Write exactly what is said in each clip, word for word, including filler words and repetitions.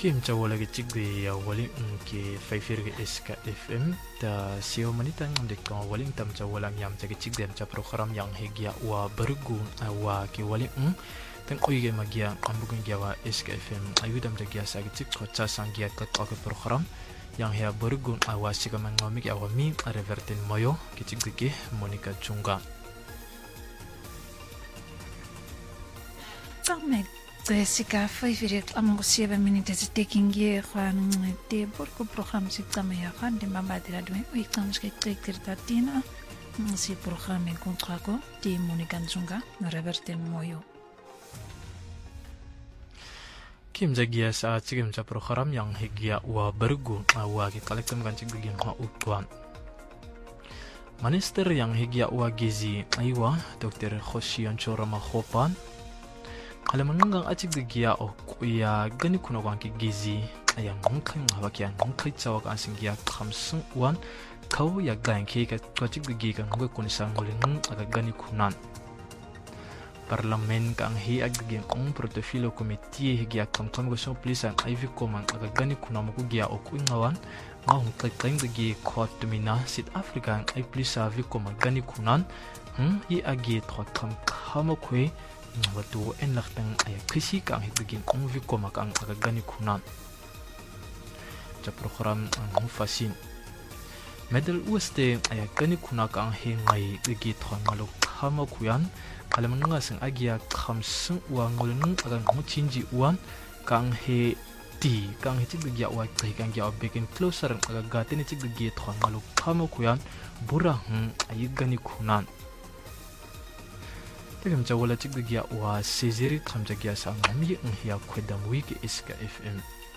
Kim Chawala Chigbe Wali Unke Faifir Eska F M da Sio Manita Ndeka Waling Tam Chawalang Yam Chigbe cha program yang hegia wa bergu wa ki wali un tan koige magia kambugun giawa Eska F M ayudam jagia sagitik ko cha sangia ka ka program yang hea bergu wa sika mangomik awa mi reverten moyo kichigge Monica Chunga Tamek Jessica Faifir among seven minutes taking year van de borgo program si tamaya kan de mama de la dwe we tams ke trekker tatina si program en contraco di Monica Chunga reverten moyo Kim jagia sa chigim cha program yang hegia wa bergu wa ki kolektem kan chigge ha ukwan Minister yang hegia wa gizi aiwa Doctor Khoshian Chorama Khopan Alamangang achig giya o kuya gani kuno kan ki gizi ayang ngkhang hawakian ngkhai chawak asing giya khamsung wan kau ya gan ke ka chig gi kan ngwe kun sang ngolin aga gani kunan Parliament kang hi aggi ong protofilo committee higia kam kam go so please an iv command aga gani kunam ku giya o kuingawan ngong kai kai gi court mina South Africa ai please avi command gani kunan hm hi agi thot kam khamo khwe Watu en lachtang ay kisi kang higigin kong viko makang agagani kunan. Sa program ang hufasin. Middle Weste ay agani kuna kang hingay gigit hangalok kama kuyan. Kalaman nga sang agya kamsang uang ngulunung agang muchinji uwan kang he di kang he tigigya uwa kang gya begin closer agagatin ni tigigit hangalok kama kuyan burahang ay gani kunan. Tegam Chawala Chiggia wa Cesari Kamjagia sang mi nghiya kwedam wiki Eska F M.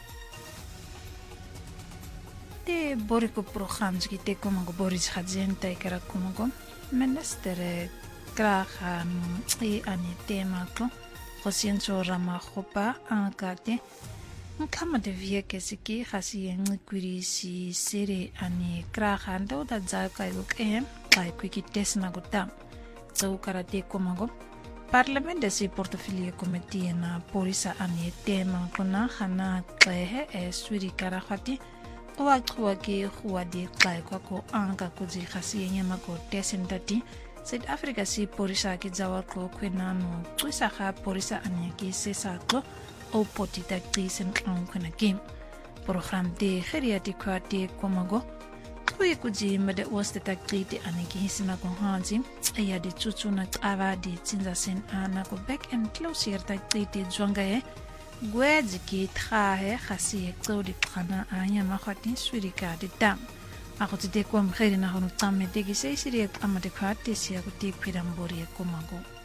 De boriko program ki te komago Boris Khadzenta ikara komago minister krahan e ani tema ko Khosien Chorama Khopa ankate nkama de vie kesiki khasi ngkuri si sere ani krahan do da zaka yok em kai kwiki tesna gotam Sau karate komago Parliament de si portofilio committee na polisa ani tema kuna hana klehe e suri karakhati wa kwa ki huwa di klai kwa ko anga kuzi khasi nyama ko tesendati South Africa si polisa ki zawa ko kwenano twisa kha polisa ani ki sesa ko o potita krisen klang kuna kim program de kheriati kwati komago Kuya kuji mada wasta takriti aniki hisina kong hanzi aya di chuchuna ava di tsinza sen ana ko back and close yer takriti zwanga e gwe ziki trahe khasi ek di prana anya makhati surika di dam ako tide kwa mkheri na honu tamme degi se siri ek amade khati siya ko tik pidambori e komago